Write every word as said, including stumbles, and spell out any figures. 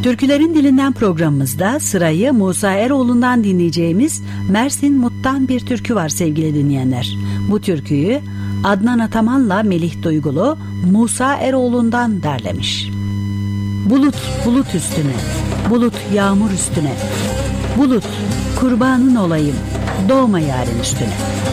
Türkülerin Dilinden programımızda sırayı Musa Eroğlu'ndan dinleyeceğimiz Mersin Mut'tan bir türkü var sevgili dinleyenler. Bu türküyü Adnan Ataman'la Melih Duygulu Musa Eroğlu'ndan derlemiş. Bulut bulut üstüne, bulut yağmur üstüne, bulut kurbanın olayım, doğma yarın üstüne.